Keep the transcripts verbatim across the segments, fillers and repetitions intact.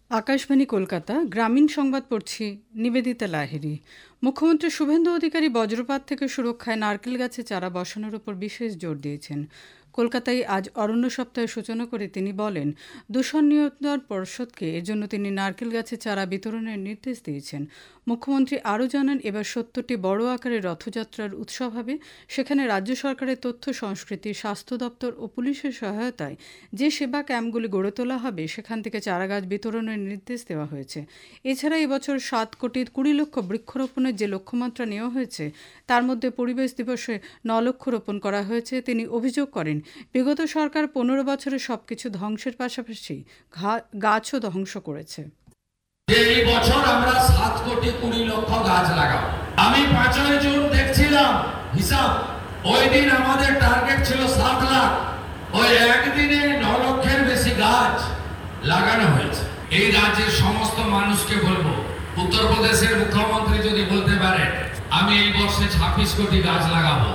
আকাশবাণী কলকাতা গ্রামীণ সংবাদ পড়ছি নিবেদিতা লাহিড়ী। মুখ্যমন্ত্রী শুভেন্দু অধিকারী বজ্রপাত থেকে সুরক্ষায় নারকেল গাছে চারা বসানোর উপর বিশেষ জোর দিয়েছেন। কলকাতায় আজ অরণ্য সপ্তাহের সূচনা করে তিনি বলেন, দূষণ নিয়ন্ত্রণ পর্ষদকে এর জন্য তিনি নারকেল গাছে চারা বিতরণের নির্দেশ দিয়েছেন। মুখ্যমন্ত্রী আরও জানান, এবার সত্তরটি বড় আকারের রথযাত্রার উৎসব হবে। সেখানে রাজ্য সরকারের তথ্য সংস্কৃতি, স্বাস্থ্য দপ্তর ও পুলিশের সহায়তায় যে সেবা ক্যাম্পগুলি গড়ে তোলা হবে, সেখান থেকে চারাগাছ বিতরণের নির্দেশ দেওয়া হয়েছে। এছাড়া এবছর সাত কোটি কুড়ি লক্ষ বৃক্ষরোপণের যে লক্ষ্যমাত্রা নেওয়া হয়েছে, তার মধ্যে পরিবেশ দিবসে ন লক্ষ রোপণ করা হয়েছে। তিনি অভিযোগ করেন, বিগত সরকার পনেরো বছরে সবকিছু ধ্বংসের পাশাপাশি গাছও ধ্বংস করেছে। এই বছর আমরা সাত কোটি কুড়ি লক্ষ গাছ লাগাবো। আমি পাঁচই জুন দেখছিলাম হিসাব, ওই দিন আমাদের টার্গেট ছিল সাত লাখ। ওই একদিনে ন লক্ষের বেশি গাছ লাগানো হয়েছে। এই রাজ্যের সমস্ত মানুষকে বলবো, উত্তরপ্রদেশের মুখ্যমন্ত্রী যদি বলতে পারে আমি এই বর্ষে ছাব্বিশ কোটি গাছ লাগাবো।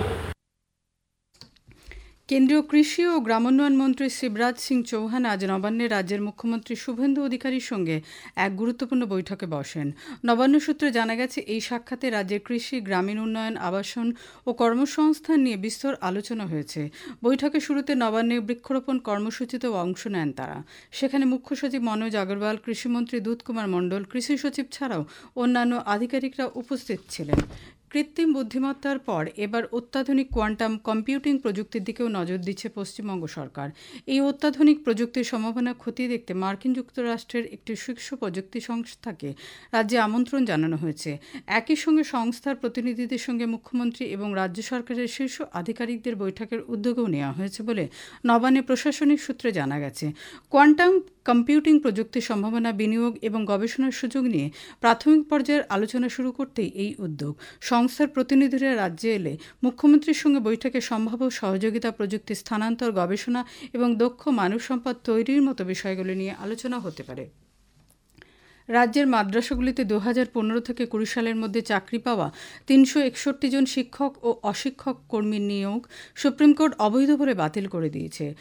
কেন্দ্রীয় কৃষি ও গ্রামোন্নয়ন মন্ত্রী শিবরাজ সিং চৌহান আজ নবান্নে রাজ্যের মুখ্যমন্ত্রী শুভেন্দু অধিকারীর সঙ্গে এক গুরুত্বপূর্ণ বৈঠকে বসেন। নবান্ন সূত্রে জানা গেছে, এই সাক্ষাতে রাজ্যের কৃষি, গ্রামীণ উন্নয়ন, আবাসন ও কর্মসংস্থান নিয়ে বিস্তর আলোচনা হয়েছে। বৈঠকের শুরুতে নবান্নে বৃক্ষরোপণ কর্মসূচিতেও অংশ নেন তারা। সেখানে মুখ্য সচিব মনোজ আগরওয়াল, কৃষিমন্ত্রী দুধ কুমার মণ্ডল, কৃষি সচিব ছাড়াও অন্যান্য আধিকারিকরা উপস্থিত ছিলেন। কৃত্রিম বুদ্ধিমত্তার পর এবার অত্যাধুনিক কোয়ান্টাম কম্পিউটিং প্রযুক্তির দিকেও নজর দিচ্ছে পশ্চিমবঙ্গ সরকার। এই অত্যাধুনিক প্রযুক্তির সম্ভাবনা খতিয়ে দেখতে মার্কিন যুক্তরাষ্ট্রের একটি শীর্ষ প্রযুক্তি সংস্থাকে রাজ্যে আমন্ত্রণ জানানো হয়েছে। একই সঙ্গে সংস্থার প্রতিনিধিদের সঙ্গে মুখ্যমন্ত্রী এবং রাজ্য সরকারের শীর্ষ আধিকারিকদের বৈঠকের উদ্যোগও নেওয়া হয়েছে বলে নবান্নে প্রশাসনিক সূত্রে জানা গেছে। কোয়ান্টাম কম্পিউটিং প্রযুক্তির সম্ভাবনা, বিনিয়োগ এবং গবেষণার সুযোগ নিয়ে প্রাথমিক পর্যায়ের আলোচনা শুরু করতেই এই উদ্যোগ। সংস্থার প্রতিনিধিরা রাজ্যে এলে মুখ্যমন্ত্রীর সঙ্গে বৈঠকে সম্ভাব্য সহযোগিতা, প্রযুক্তি স্থানান্তর, গবেষণা এবং দক্ষ মানব সম্পদ তৈরির মতো বিষয়গুলি নিয়ে আলোচনা হতে পারে। রাজ্যের মাদ্রাসাগুলিতে দু হাজার পনেরো থেকে কুড়ি সালের মধ্যে চাকরি পাওয়া তিনশো একষট্টি জন শিক্ষক ও অশিক্ষক কর্মীর নিয়োগ সুপ্রিম কোর্ট অবৈধ বলে বাতিল করে দিয়েছে।